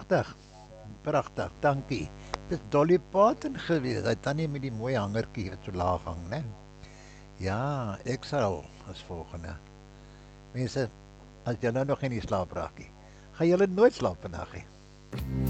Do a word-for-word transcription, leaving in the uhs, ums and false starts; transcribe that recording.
pragtig. Pragtig, dankie. Dis Dolly Parton gewees. Hy tannie met die mooi hangertjie wat so laag hang, né? Ja, ek sal as volgende. Mense, as julle nog nie in slaap raak nie, gaan julle nooit slaap vandag nie.